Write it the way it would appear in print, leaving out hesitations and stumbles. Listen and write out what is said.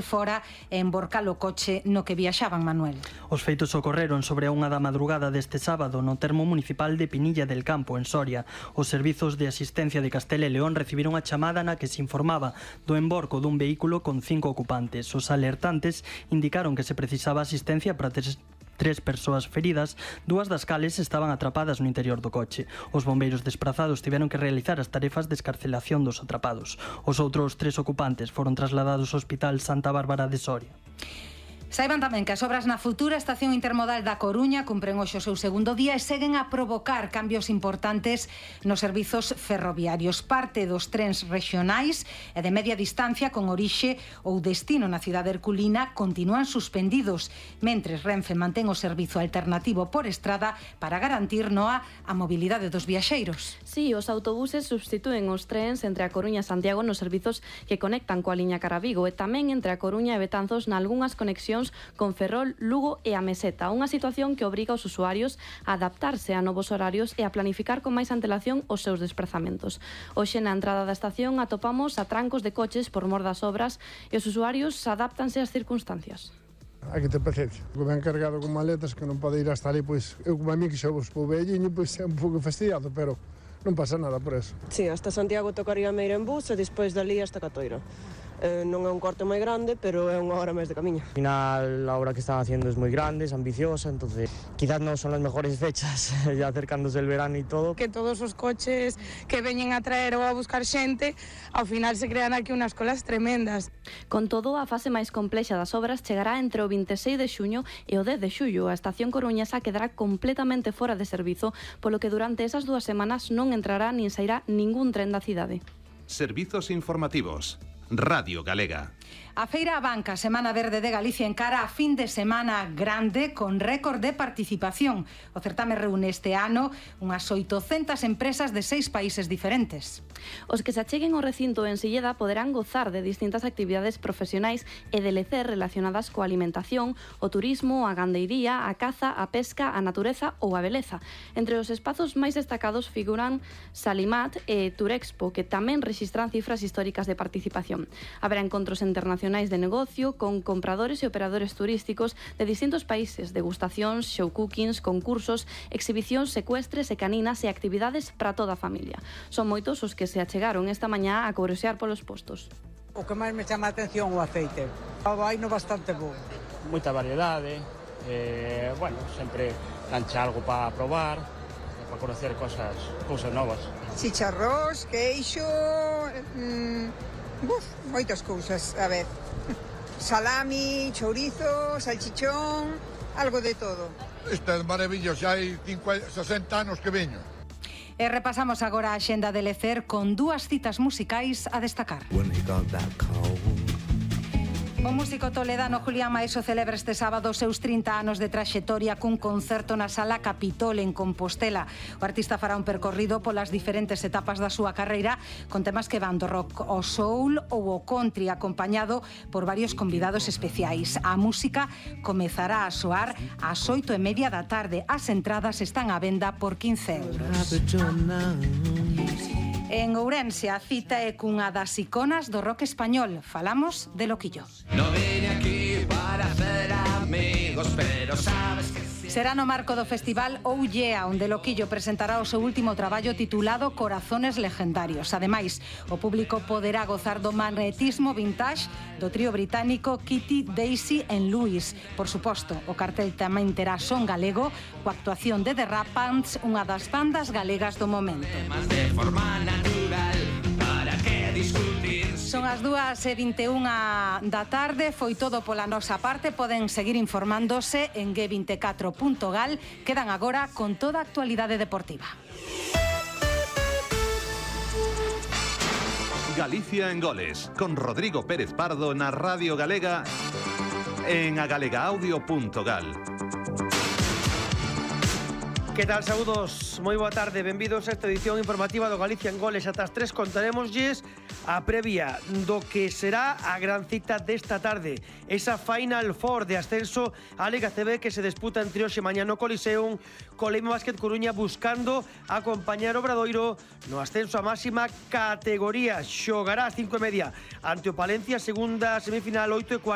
fora e envorcar o coche no que viaxaban, Manuel. Os feitos ocorreron sobre a 1 da madrugada deste sábado no termo municipal de Pinilla del Campo, en Soria. Os servizos de asistencia de Castela e León recibiron a chamada na que se informaba do envorco dun vehículo con 5 ocupantes. Os alertantes indicaron que se precisaba asistencia para tres persoas feridas, 2 das cales estaban atrapadas no interior do coche. Os bombeiros desprazados tiveron que realizar as tarefas de escarcelación dos atrapados. Os outros 3 ocupantes foron trasladados ao Hospital Santa Bárbara de Soria. Saiban tamén que as obras na futura estación intermodal da Coruña cumpren hoxe o seu segundo día e seguen a provocar cambios importantes nos servizos ferroviarios. Parte dos trens rexionais e de media distancia con orixe ou destino na cidade herculina continúan suspendidos, mentres Renfe mantén o servizo alternativo por estrada para garantir a mobilidade dos viaxeiros. Sí, os autobuses substitúen os trens entre a Coruña e Santiago nos servizos que conectan coa liña cara Vigo e tamén entre a Coruña e Betanzos nalgunhas conexións con Ferrol, Lugo e a Meseta, unha situación que obriga os usuarios a adaptarse a novos horarios e a planificar con máis antelación os seus desplazamentos. Hoxe na entrada da estación atopamos atrancos de coches por mor das obras e os usuarios adáptanse ás circunstancias. Hai que ter paciencia. O ben cargado con maletas que non pode ir hasta ali, pois eu como a mí que xa vos pou velliño, pois é un pouco fastidiado, pero non pasa nada por eso. Sí, hasta Santiago tocaría ir en bus e despois dali hasta Catoira. Non é un corte moi grande, pero é unha hora máis de camiño. Al final, la obra que están haciendo es muy grande, es ambiciosa, entonces quizás no son las mejores fechas, ya acercándose el verano y todo. Que todos os coches que veñen a traer ou a buscar xente, ao final se crean aquí unhas colas tremendas. Con todo, a fase máis complexa das obras chegará entre o 26 de xuño e o 10 de xullo. A estación coruñesa quedará completamente fora de servizo, polo que durante esas 2 semanas non entrará nin sairá ningún tren da cidade. Servizos informativos. Radio Galega. A Feira Abanca, Semana Verde de Galicia, encara a fin de semana grande con récord de participación. O certame reúne este ano unhas 800 empresas de 6 países diferentes. Os que se acheguen ao recinto en Silleda poderán gozar de distintas actividades profesionais e de lecer relacionadas coa alimentación, o turismo, a gandeiría, a caza, a pesca, a natureza ou a beleza. Entre os espazos máis destacados figuran Salimat e Turexpo, que tamén rexistran cifras históricas de participación. Haberá encontros internacionais de negocio con compradores e operadores turísticos de distintos países, degustacións, show cookings, concursos, exhibicións, secuestres e caninas e actividades para toda a familia. Son moitos os que se achegaron esta mañá a curiosear polos postos. O que máis me chama a atención o aceite. Hai no bastante bo. Moita variedade, bueno, sempre lancha algo para probar, para conocer cosas novas. Chicharrós, queixo, moitas cousas, a ver, salami, chourizo, salchichón, algo de todo. Estas maravillas, xa hai 60 anos que veño. E repasamos agora a axenda de lecer con 2 citas musicais a destacar. O músico toledano Julián Maeso celebra este sábado os seus 30 anos de traxectoria cun concerto na Sala Capitol en Compostela. O artista fará un percorrido polas diferentes etapas da súa carreira con temas que van do rock ao soul ou ao country, acompañado por varios convidados especiais. A música comezará a soar ás 8:30 da tarde. As entradas están á venda por 15 euros. En Ourense, a cita é cunha das iconas do rock español. Falamos de Loquillo. No vine aquí para hacer amigos, pero sabes que... Será no marco do festival Oh Yeah, onde Loquillo presentará o seu último traballo titulado Corazones Legendarios. Ademais, o público poderá gozar do magnetismo vintage do trío británico Kitty, Daisy and Louis. Por suposto, o cartel tamén terá son galego, coa actuación de The Rampants, unha das bandas galegas do momento. De forma natural, para que discutir... Son as 2:21 da tarde, foi todo pola nosa parte. Poden seguir informándose en g24.gal. Quedan agora con toda a actualidade deportiva. Galicia en goles, con Rodrigo Pérez Pardo na Radio Galega en agalegaaudio.gal. Que tal, saúdos? Moi boa tarde, benvidos a esta edición informativa do Galicia en Goles. Ata as 3 contaremoslles a previa do que será a gran cita desta tarde, esa Final Four de ascenso á Liga CB que se disputa entre hoxe e mañá no Coliseum, co Leima Básquet Coruña buscando acompañar o Obradoiro no ascenso a máxima categoría. Xogará ás 5:30 ante o Palencia, segunda semifinal 8:40.